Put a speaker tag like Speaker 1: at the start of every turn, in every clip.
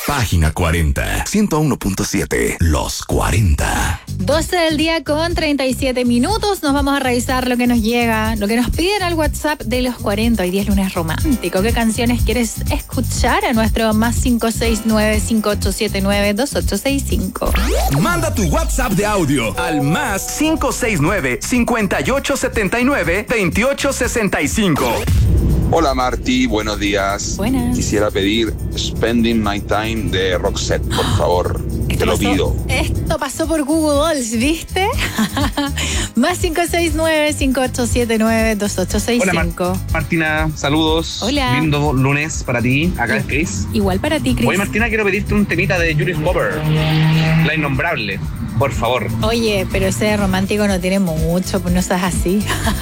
Speaker 1: Página 40, 101.7, Los 40.
Speaker 2: 12 del día con 37 minutos. Nos vamos a revisar lo que nos llega, lo que nos piden al WhatsApp de Los 40. Hoy día es lunes romántico. ¿Qué canciones quieres escuchar a nuestro más 569-5879-2865?
Speaker 1: Manda tu WhatsApp de audio al más 569-5879-2865.
Speaker 3: Hola Marti, buenos días.
Speaker 2: Buenas.
Speaker 3: Quisiera pedir Spending My Time de Roxette, por favor. Te lo pido.
Speaker 2: Esto pasó por Google Dolls, ¿viste? Más 569-5879-2865.
Speaker 4: Hola Martina, saludos.
Speaker 2: Hola.
Speaker 4: Lindo lunes para ti, acá es Chris.
Speaker 2: Igual para ti, Chris.
Speaker 4: Oye Martina, quiero pedirte un temita de Julius Popper, La Innombrable, por favor.
Speaker 2: Oye, pero ese romántico no tiene mucho, pues no seas así.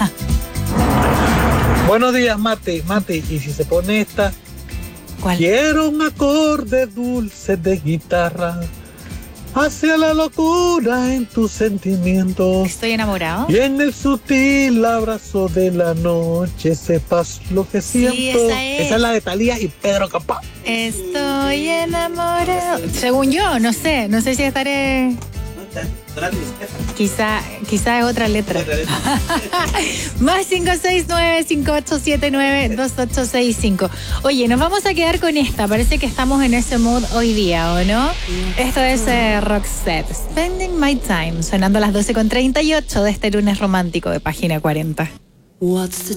Speaker 5: Buenos días, Mate, y si se pone esta.
Speaker 2: ¿Cuál?
Speaker 5: Quiero un acorde dulce de guitarra hacia la locura en tus sentimientos.
Speaker 2: Estoy enamorado.
Speaker 5: Y en el sutil abrazo de la noche sepas lo que siento.
Speaker 2: esa es.
Speaker 5: Esa es la de Thalía y Pedro Capó.
Speaker 2: Estoy enamorado. Según yo, no sé si estaré. Quizá es otra letra. Más 569-5879-2865. Oye, nos vamos a quedar con esta. Parece que estamos en ese mood hoy día, ¿o no? Esto es Roxette, Spending My Time, sonando a las 12:38 de este lunes romántico de Página 40.